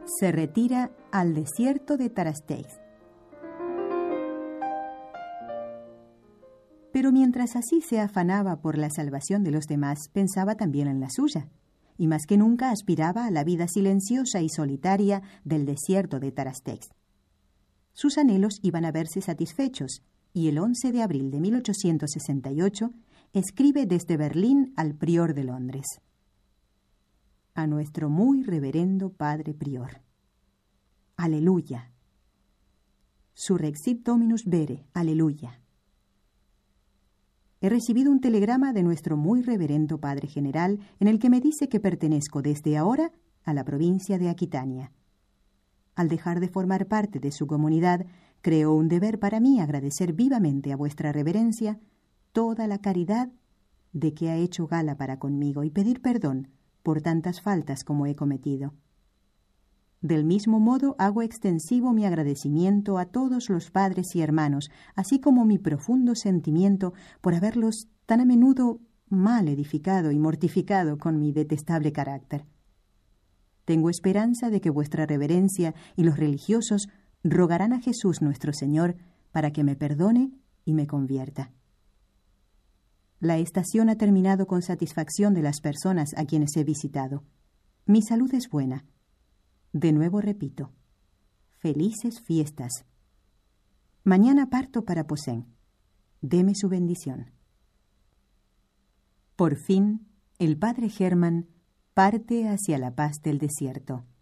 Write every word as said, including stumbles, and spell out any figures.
Se retira al desierto de Tarastés. Pero mientras así se afanaba por la salvación de los demás, pensaba también en la suya, y más que nunca aspiraba a la vida silenciosa y solitaria del desierto de Tarastés. Sus anhelos iban a verse satisfechos, y el once de abril de mil ochocientos sesenta y ocho escribe desde Berlín al prior de Londres: a nuestro muy reverendo padre prior. Aleluya. Surrexit Dominus vere. Aleluya. He recibido un telegrama de nuestro muy reverendo padre general en el que me dice que pertenezco desde ahora a la provincia de Aquitania. Al dejar de formar parte de su comunidad, creo un deber para mí agradecer vivamente a vuestra reverencia toda la caridad de que ha hecho gala para conmigo y pedir perdón por tantas faltas como he cometido. Del mismo modo hago extensivo mi agradecimiento a todos los padres y hermanos, así como mi profundo sentimiento por haberlos tan a menudo mal edificado y mortificado con mi detestable carácter. Tengo esperanza de que vuestra reverencia y los religiosos rogarán a Jesús nuestro Señor para que me perdone y me convierta. La estación ha terminado con satisfacción de las personas a quienes he visitado. Mi salud es buena. De nuevo repito, felices fiestas. Mañana parto para Posen. Deme su bendición. Por fin, el padre Hermann parte hacia la paz del desierto.